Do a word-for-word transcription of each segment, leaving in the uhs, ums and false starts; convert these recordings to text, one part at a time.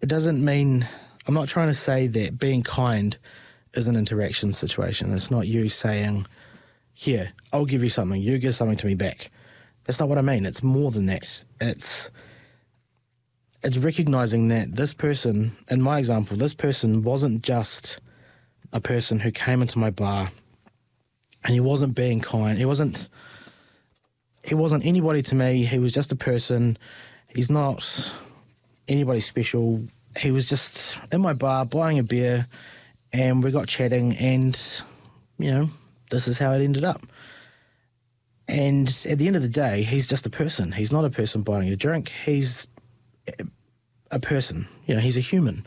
doesn't mean, I'm not trying to say that being kind is an interaction situation. It's not you saying, here, I'll give you something, you give something to me back. That's not what I mean. It's more than that. It's it's recognising that this person, in my example, this person wasn't just a person who came into my bar and he wasn't being kind. He wasn't he wasn't anybody to me. He was just a person. He's not anybody special. He was just in my bar buying a beer and we got chatting and, you know, this is how it ended up. And at the end of the day, he's just a person. He's not a person buying a drink. He's a person. You know, he's a human.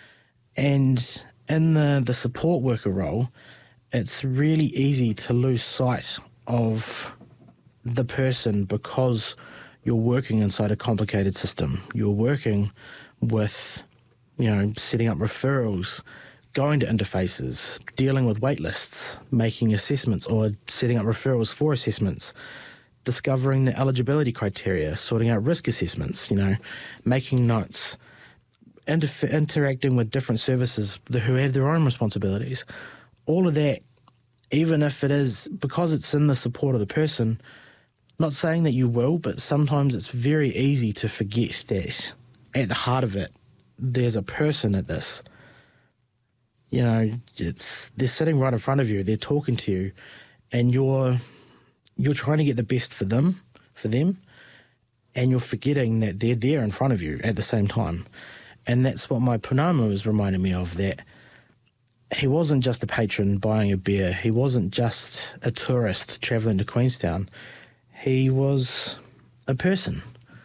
And in the, the support worker role, it's really easy to lose sight of the person because you're working inside a complicated system. You're working with, you know, setting up referrals, going to interfaces, dealing with wait lists, making assessments or setting up referrals for assessments, discovering the eligibility criteria, sorting out risk assessments, you know, making notes, inter- interacting with different services who have their own responsibilities. All of that, even if it is, because it's in the support of the person, not saying that you will, but sometimes it's very easy to forget that at the heart of it, there's a person at this. You know, it's they're sitting right in front of you, they're talking to you, and you're you're trying to get the best for them, for them, and you're forgetting that they're there in front of you at the same time. And that's what my Punama was reminding me of, that he wasn't just a patron buying a beer, he wasn't just a tourist travelling to Queenstown. He was a person.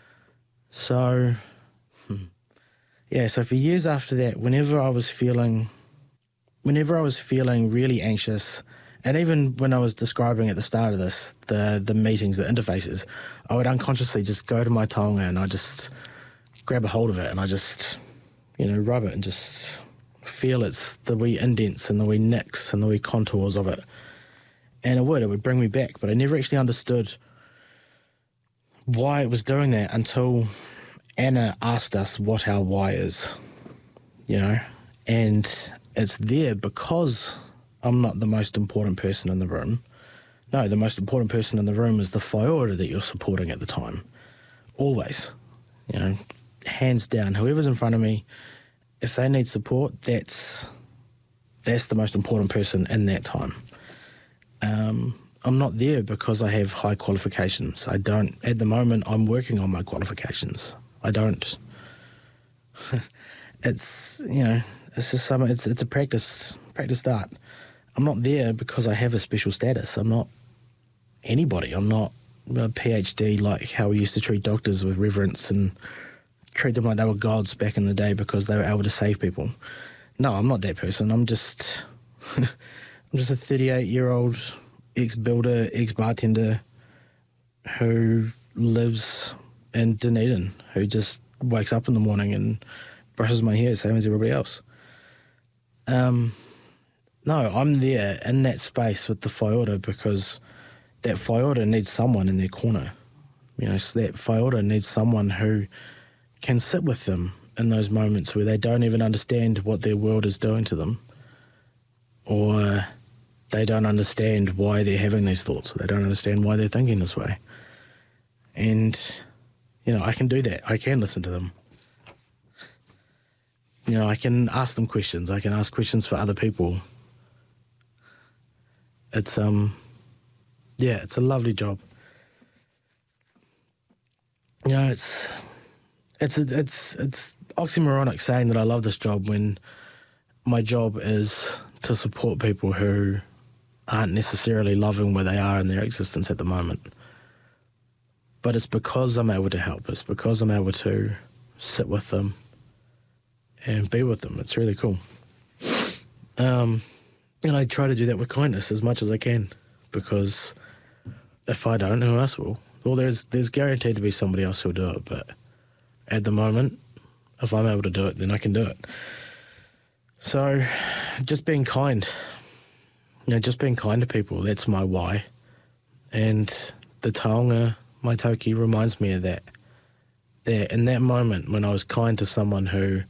So, hmm. yeah, so for years after that, whenever I was feeling, whenever I was feeling really anxious, and even when I was describing at the start of this, the the meetings, the interfaces, I would unconsciously just go to my taonga and I just grab a hold of it and I just, you know, rub it and just feel its, the wee indents and the wee nicks and the wee contours of it. And it would, it would bring me back, but I never actually understood why it was doing that until Anna asked us what our why is, you know, and it's there because I'm not the most important person in the room. No, the most important person in the room is the whaiora that you're supporting at the time. Always, you know, hands down, whoever's in front of me, if they need support, that's that's the most important person in that time. Um, I'm not there because I have high qualifications. I don't, at the moment, I'm working on my qualifications. I don't, it's, you know, it's just some, it's it's a practice, practice art. I'm not there because I have a special status. I'm not anybody. I'm not a PhD like how we used to treat doctors with reverence and treat them like they were gods back in the day because they were able to save people. No, I'm not that person. I'm just, I'm just a thirty-eight-year-old ex-builder, ex-bartender who lives in Dunedin, who just wakes up in the morning and brushes my hair, same as everybody else. Um, no, I'm there in that space with the whaiora because that whaiora needs someone in their corner. You know, so that whaiora needs someone who can sit with them in those moments where they don't even understand what their world is doing to them, or they don't understand why they're having these thoughts, or they don't understand why they're thinking this way. And, you know, I can do that. I can listen to them. You know, I can ask them questions. I can ask questions for other people. It's, um, yeah, it's a lovely job. You know, it's, it's, a, it's, it's oxymoronic saying that I love this job when my job is to support people who aren't necessarily loving where they are in their existence at the moment. But it's because I'm able to help. It's because I'm able to sit with them and be with them. It's really cool. Um, and I try to do that with kindness as much as I can, because if I don't, who else will? Well, there's there's guaranteed to be somebody else who'll do it, but at the moment, if I'm able to do it, then I can do it. So just being kind, you know, just being kind to people, that's my why. And the taonga, my toki, reminds me of that. That in that moment when I was kind to someone who